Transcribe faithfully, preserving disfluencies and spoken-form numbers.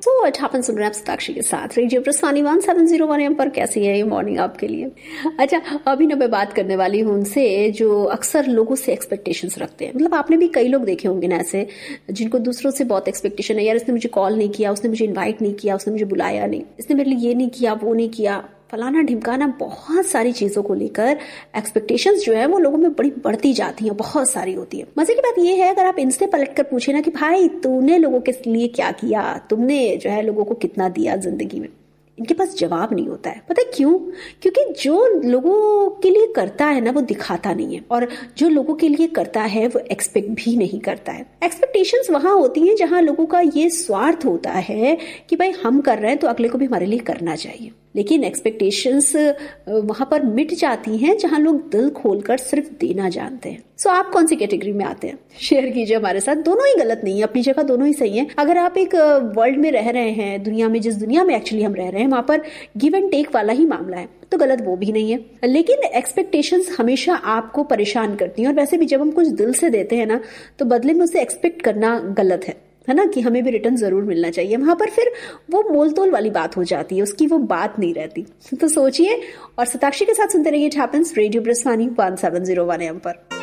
So what happens सुन रहे हैं आप सताक्षी के साथ radio प्रस्थानी one seven zero one M पर। कैसी है ये मॉर्निंग आपके लिए? अच्छा, अभी ना मैं बात करने वाली हूँ उनसे जो अक्सर लोगों से एक्सपेक्टेशंस रखते हैं। मतलब आपने भी कई लोग देखे होंगे ना ऐसे, जिनको दूसरों से बहुत एक्सपेक्टेशन है। यार इसने मुझे कॉल नहीं किया, उसने मुझे इन्वाइट नहीं किया, उसने मुझे बुलाया नहीं, इसने मेरे लिए ये नहीं किया, वो नहीं किया, फलाना ढिमकाना। बहुत सारी चीजों को लेकर एक्सपेक्टेशंस जो है वो लोगों में बड़ी बढ़ती जाती हैं, बहुत सारी होती है। मजे की बात ये है, अगर आप इनसे पलट कर पूछे ना कि भाई तूने लोगों के लिए क्या किया, तुमने जो है लोगों को कितना दिया जिंदगी में, इनके पास जवाब नहीं होता है। पता है क्यों? क्योंकि जो लोगों के लिए करता है ना वो दिखाता नहीं है, और जो लोगों के लिए करता है वो एक्सपेक्ट भी नहीं करता है। एक्सपेक्टेशंस वहां होती हैं जहां लोगों का ये स्वार्थ होता है कि भाई हम कर रहे हैं तो अगले को भी हमारे लिए करना चाहिए। लेकिन एक्सपेक्टेशंस वहां पर मिट जाती हैं जहां लोग दिल खोलकर सिर्फ देना जानते हैं। सो so, आप कौन सी कैटेगरी में आते हैं? शेयर कीजिए हमारे साथ। दोनों ही गलत नहीं है, अपनी जगह दोनों ही सही है। अगर आप एक वर्ल्ड में रह रहे हैं, दुनिया में, जिस दुनिया में एक्चुअली हम रह रहे हैं वहां पर गिव एंड टेक वाला ही मामला है, तो गलत वो भी नहीं है। लेकिन एक्सपेक्टेशंस हमेशा आपको परेशान करती हैं, और वैसे भी जब हम कुछ दिल से देते हैं ना तो बदले में उसे एक्सपेक्ट करना गलत है है ना, कि हमें भी रिटर्न जरूर मिलना चाहिए। वहां पर फिर वो मोल तोल वाली बात हो जाती है, उसकी वो बात नहीं रहती। तो सोचिए और सताक्षी के साथ सुनते रहिए it happens radio प्रस्थानी one seven zero one M पर।